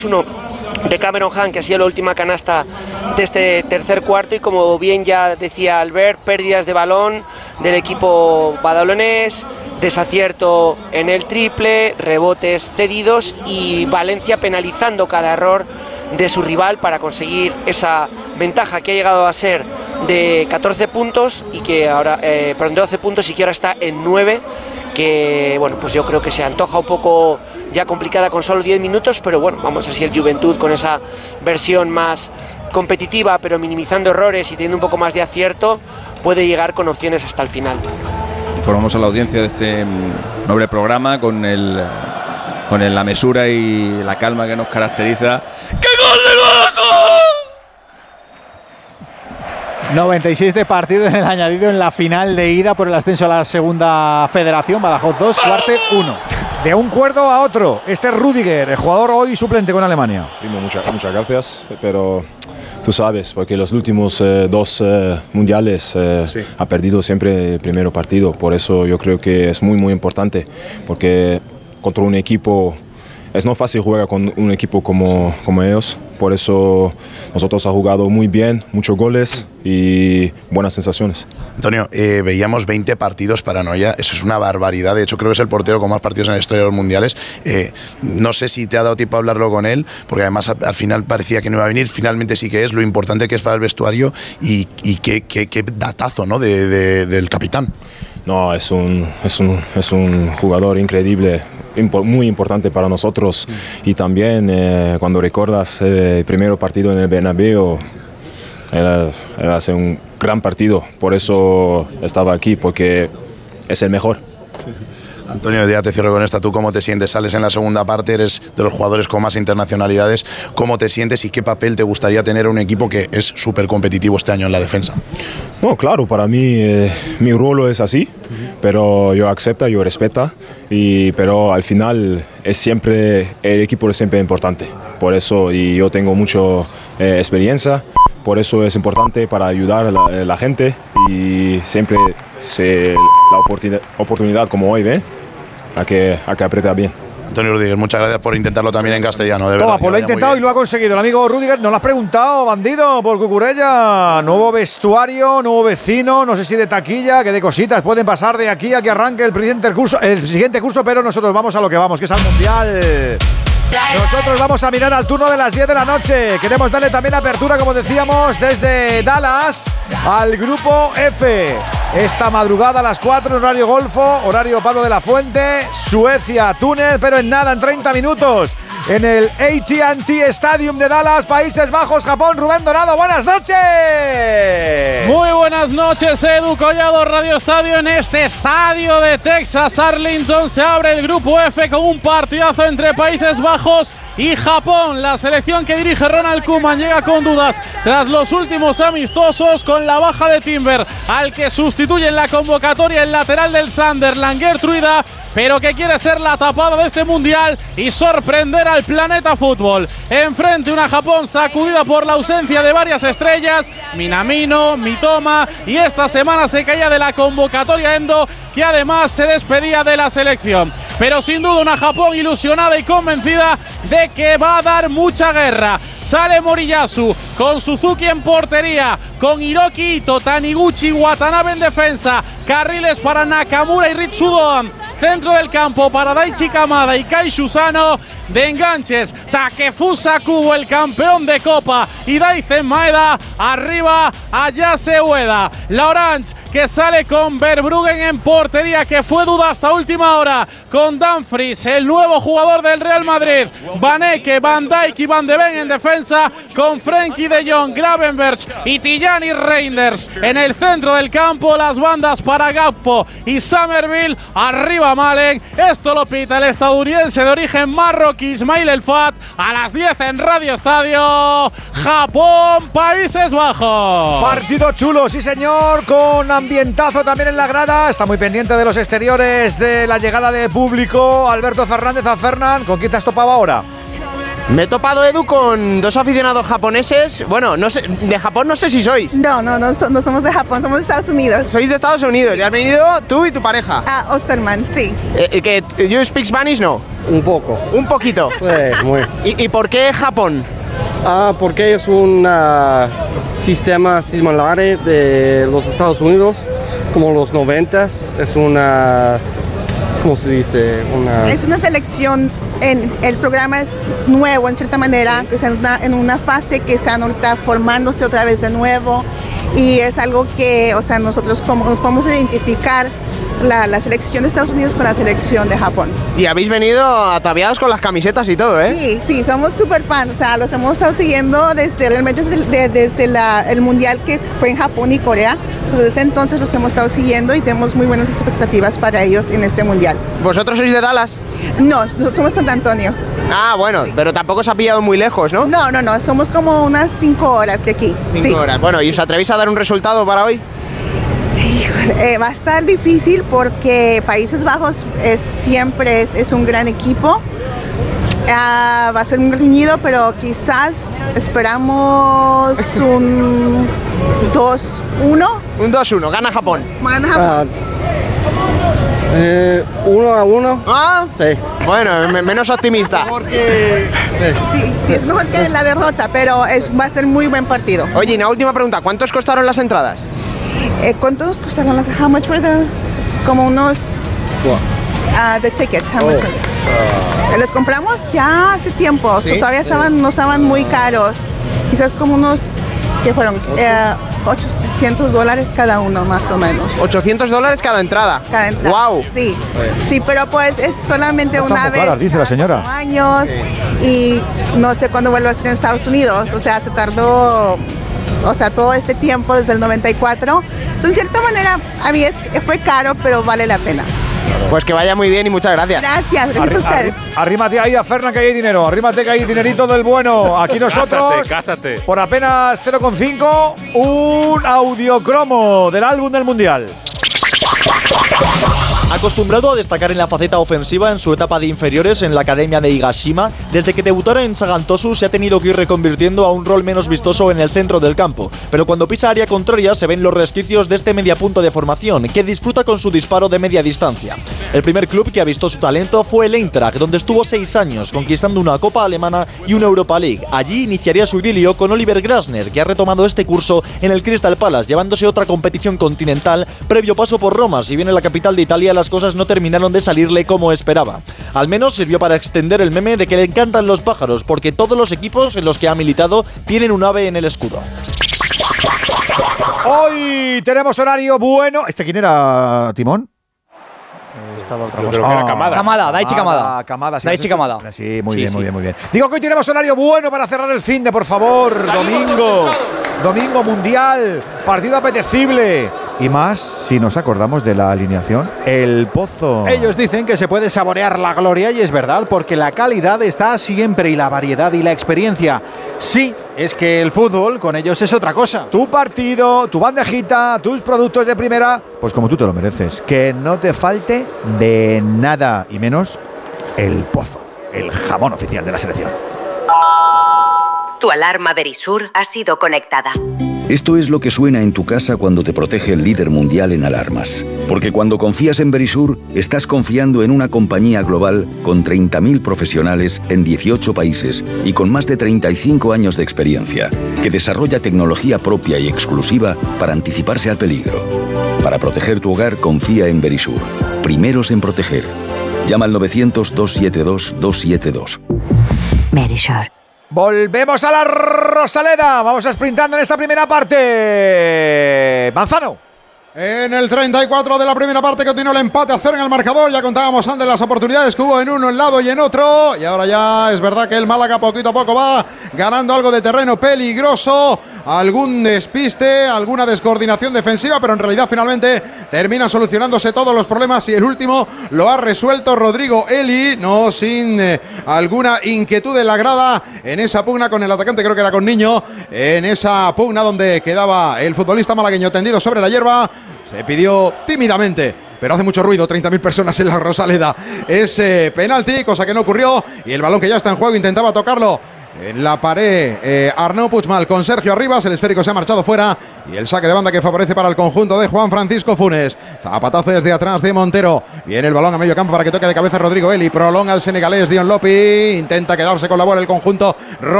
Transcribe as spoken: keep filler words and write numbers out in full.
uno de Cameron Hunt, que ha sido la última canasta de este tercer cuarto, y como bien ya decía Albert, pérdidas de balón del equipo badalonés, desacierto en el triple, rebotes cedidos y Valencia penalizando cada error de su rival para conseguir esa ventaja que ha llegado a ser de catorce puntos y que ahora, eh, perdón, de doce puntos y que ahora está en nueve, que bueno, pues yo creo que se antoja un poco ya complicada con solo diez minutos, pero bueno, vamos a ver si el Juventud, con esa versión más competitiva pero minimizando errores y teniendo un poco más de acierto, puede llegar con opciones hasta el final. Informamos a la audiencia de este noble programa con el con el, la mesura y la calma que nos caracteriza. ¡Qué gol del Badajoz! noventa y seis de partido en el añadido en la final de ida por el ascenso a la segunda federación. Badajoz dos, Cuartes uno. De un cuerdo a otro, este es Rüdiger, el jugador hoy suplente con Alemania. Primo, muchas, muchas gracias, pero tú sabes, porque los últimos eh, dos eh, mundiales eh, sí. ha perdido siempre el primer partido, por eso yo creo que es muy muy importante, porque contra un equipo es no fácil jugar con un equipo como, como ellos, por eso nosotros ha jugado muy bien, muchos goles y buenas sensaciones. Antonio, eh, veíamos veinte partidos para Noya, eso es una barbaridad, de hecho creo que es el portero con más partidos en la historia de los mundiales. Eh, no sé si te ha dado tiempo a hablarlo con él, porque además al, al final parecía que no iba a venir, finalmente sí que es, lo importante que es para el vestuario y, y qué, qué, qué datazo, ¿no?, de, de, del capitán. No, es un, es un, es un jugador increíble, muy importante para nosotros, mm. y también eh, cuando recuerdas eh, el primer partido en el Bernabéu, él, él hace un gran partido, por eso estaba aquí, porque es el mejor. Antonio, ya te cierro con esta. ¿Tú cómo te sientes? Sales en la segunda parte, eres de los jugadores con más internacionalidades. ¿Cómo te sientes y qué papel te gustaría tener en un equipo que es súper competitivo este año en la defensa? No, claro, para mí eh, mi rol es así, uh-huh. pero yo acepto, yo respeto, y, pero al final es siempre, el equipo es siempre importante. Por eso, y yo tengo mucha eh, experiencia, por eso es importante para ayudar a la, a la gente, y siempre se, la oportunidad, oportunidad como hoy, ¿ve? A que, a que aprieta bien. Antonio Rüdiger, muchas gracias por intentarlo también en castellano, de verdad. Toma, pues lo ha intentado y lo ha conseguido. El amigo Rüdiger, nos lo has preguntado, bandido, por Cucurella. Nuevo vestuario, nuevo vecino, no sé si de taquilla, que de cositas pueden pasar de aquí a que arranque el siguiente curso, el siguiente curso, pero nosotros vamos a lo que vamos, que es al Mundial. Nosotros vamos a mirar al turno de las diez de la noche. Queremos darle también apertura, como decíamos, desde Dallas al grupo F. Esta madrugada a las cuatro, horario Golfo, horario Pablo de la Fuente, Suecia, Túnez, pero en nada, en treinta minutos, en el A T and T Stadium de Dallas, Países Bajos, Japón. Rubén Dorado, buenas noches. Muy buenas noches, Edu Collado, Radio Estadio. En este estadio de Texas, Arlington, se abre el grupo F con un partidazo entre Países Bajos y Japón. La selección que dirige Ronald Koeman llega con dudas tras los últimos amistosos, con la baja de Timber, al que sustituye en la convocatoria el lateral del Sunderland, Gertruida, pero que quiere ser la tapada de este mundial y sorprender al planeta fútbol. Enfrente una Japón sacudida por la ausencia de varias estrellas, Minamino, Mitoma, y esta semana se caía de la convocatoria Endo, que además se despedía de la selección. Pero sin duda una Japón ilusionada y convencida de que va a dar mucha guerra. Sale Moriyasu con Suzuki en portería, con Hiroki Ito, Taniguchi, Watanabe en defensa, carriles para Nakamura y Ritsudoan, centro del campo para Daichi Kamada y Kai Shusano. De enganches, Takefusa Kubo, el campeón de Copa, y Daizen Maeda. Arriba, Ayase Ueda. La Orange, que sale con Verbruggen en portería, que fue duda hasta última hora, con Dumfries, el nuevo jugador del Real Madrid, Vaneke, Van Dijk y Van de Ven en defensa, con Frenkie de Jong, Gravenberch y Tijani Reinders en el centro del campo. Las bandas para Gakpo y Somerville. Arriba Malen. Esto lo pita el estadounidense de origen marroquí, Ismail El Fat. A las diez en Radio Estadio, Japón, Países Bajos. Partido chulo, sí señor, con ambientazo también en la grada. Está muy pendiente de los exteriores, de la llegada de público. Alberto Fernández a Fernán. ¿Con quién te has topado ahora? Me he topado, Edu, con dos aficionados japoneses. Bueno, no sé, de Japón no sé si sois. No, no, no, no somos de Japón, somos de Estados Unidos. Sois de Estados Unidos y has venido tú y tu pareja. Ah, Osterman, sí. Eh, ¿Que you speak Spanish, no? Un poco. ¿Un poquito? Sí, muy. ¿Y, y por qué Japón? Ah, porque es un uh, sistema similar de los Estados Unidos, como los noventas. Es una, ¿cómo se dice? Una... Es una selección, en, el programa es nuevo en cierta manera, que está en una, en una fase que están ahorita formándose otra vez de nuevo, y es algo que, o sea, nosotros como, nos podemos identificar la, la selección de Estados Unidos con la selección de Japón. Y habéis venido ataviados con las camisetas y todo, ¿eh? Sí, sí, somos súper fans, o sea, los hemos estado siguiendo desde realmente desde, de, desde la, el mundial que fue en Japón y Corea. Entonces, desde entonces los hemos estado siguiendo y tenemos muy buenas expectativas para ellos en este mundial. ¿Vosotros sois de Dallas? No, nosotros somos San Antonio. Ah, bueno, sí. Pero tampoco se ha pillado muy lejos, ¿no? No, no, no, somos como unas cinco horas de aquí. Cinco sí. horas. Bueno, ¿y os atrevéis a dar un resultado para hoy? Eh, va a estar difícil porque Países Bajos es, siempre es, es un gran equipo. Uh, va a ser muy reñido, pero quizás esperamos un dos uno. Un dos uno, gana Japón. Gana Japón. Uh, eh, uno a uno. ¿Ah? Sí. Bueno, me, menos optimista. Porque... Sí. Sí, sí, es mejor que la derrota, pero es, va a ser muy buen partido. Oye, y una última pregunta, ¿cuántos costaron las entradas? Eh, ¿Cuántos costaron las? How much were the? Como unos. Uh, the tickets. How much were they? Uh, los compramos ya hace tiempo. ¿Sí? So, todavía estaban, no estaban muy caros. Quizás como unos. ¿Qué fueron? Eh, ochocientos dólares cada uno, más o menos. ochocientos dólares cada entrada. Cada entrada. Wow. Sí. Sí, pero pues es solamente no una vez. Caras, dice la señora. Años sí. Y no sé cuándo vuelve a ser en Estados Unidos. O sea, se tardó. O sea, todo este tiempo desde el noventa y cuatro. So, en cierta manera, a mí es, fue caro, pero vale la pena. Pues que vaya muy bien y muchas gracias. Gracias, gracias Arri- a ustedes. arri- Arrímate ahí a Fernan, que hay dinero. Arrímate, que hay dinerito del bueno. Aquí nosotros, Cásate, cásate. por apenas cero coma cinco, un audiocromo del álbum del Mundial. Acostumbrado a destacar en la faceta ofensiva en su etapa de inferiores en la academia de Higashima, desde que debutara en Sagan Tosu se ha tenido que ir reconvirtiendo a un rol menos vistoso en el centro del campo, pero cuando pisa área contraria se ven los resquicios de este mediapunta de formación, que disfruta con su disparo de media distancia. El primer club que ha visto su talento fue el Eintracht, donde estuvo seis años, conquistando una Copa Alemana y una Europa League. Allí iniciaría su idilio con Oliver Glasner, que ha retomado este curso en el Crystal Palace, llevándose otra competición continental previo paso por Roma. Si bien en la capital de Italia las cosas no terminaron de salirle como esperaba. Al menos sirvió para extender el meme de que le encantan los pájaros, porque todos los equipos en los que ha militado tienen un ave en el escudo. Hoy tenemos horario bueno. ¿Este quién era, Timón? Yo creo que era Kamada. Kamada, Daichi Kamada. Kamada, sí, Daichi sí, Kamada. Sí, muy Sí, bien, sí. muy bien, muy bien. Digo que hoy tenemos horario bueno para cerrar el fin de, por favor. Domingo. Domingo mundial. Partido apetecible. Y más si nos acordamos de la alineación. El Pozo. Ellos dicen que se puede saborear la gloria y es verdad, porque la calidad está siempre y la variedad y la experiencia. Sí, es que el fútbol con ellos es otra cosa. Tu partido, tu bandejita, tus productos de primera, pues como tú te lo mereces. Que no te falte de nada, y menos el Pozo, el jamón oficial de la selección. Tu alarma Verisur ha sido conectada. Esto es lo que suena en tu casa cuando te protege el líder mundial en alarmas. Porque cuando confías en Verisur, estás confiando en una compañía global con treinta mil profesionales en dieciocho países y con más de treinta y cinco años de experiencia, que desarrolla tecnología propia y exclusiva para anticiparse al peligro. Para proteger tu hogar, confía en Verisur. Primeros en proteger. Llama al novecientos, doscientos setenta y dos, doscientos setenta y dos. Verisur. Volvemos a la Rosaleda. Vamos a sprintando en esta primera parte. Manzano. En el treinta y cuatro de la primera parte continuó el empate a cero en el marcador. Ya contábamos antes las oportunidades que hubo en uno en lado y en otro. Y ahora ya es verdad que el Málaga poquito a poco va ganando algo de terreno peligroso. Algún despiste, alguna descoordinación defensiva, pero en realidad finalmente termina solucionándose todos los problemas y el último lo ha resuelto Rodrigo Eli, no sin eh, alguna inquietud en la grada en esa pugna con el atacante, creo que era con Niño, en esa pugna donde quedaba el futbolista malagueño tendido sobre la hierba. Se pidió tímidamente, pero hace mucho ruido, treinta mil personas en la Rosaleda. Es eh, penalti, cosa que no ocurrió, y el balón que ya está en juego intentaba tocarlo En la pared, eh, Arnaud Puigmal con Sergio Arribas. El esférico se ha marchado fuera. Y el saque de banda que favorece para el conjunto de Juan Francisco Funes. Zapatazo desde atrás de Montero. Viene el balón a medio campo para que toque de cabeza Rodrigo Eli. Prolonga el senegalés Dion Lopi. Intenta quedarse con la bola el conjunto